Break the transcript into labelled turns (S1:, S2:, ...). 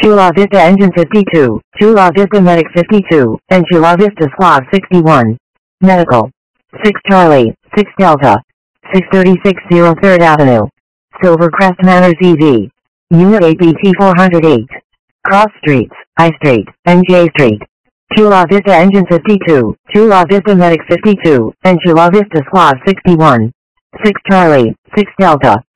S1: Chula Vista Engine 52, Chula Vista Medic 52, and Chula Vista Squad 61. Medical. 6 Charlie, 6 Delta. 636 03rd Avenue. Silvercrest Manors EV. Unit APT 408. Cross Streets, I Street, and J Street. Chula Vista Engine 52, Chula Vista Medic 52, and Chula Vista Squad 61. 6 Charlie, 6 Delta.